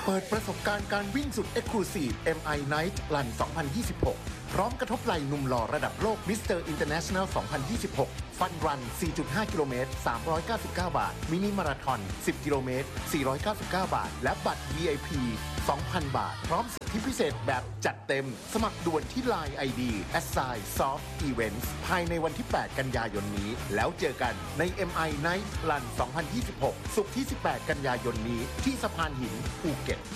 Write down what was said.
เปิดประสบการณ์การวิ่งสุด Exclusive MI Night Run 2026 พร้อมกระทบไหล่หนุ่มหล่อระดับโลก Mr. International 2026 ฟันรัน 4.5 กิโลเมตร 399 บาท มินิมาราธอน 10 กิโลเมตร 499 บาท และบัตร VIP 2,000 บาท พร้อมสิทธิพิเศษแบบจัดเต็ม สมัครด่วนที่ Line ID @soft events ภายในวันที่ 8 กันยายนนี้ แล้วเจอกันใน MI Night Run 2026 ศุกร์ที่ 18 กันยายนนี้ที่สะพานหินภูเก็ต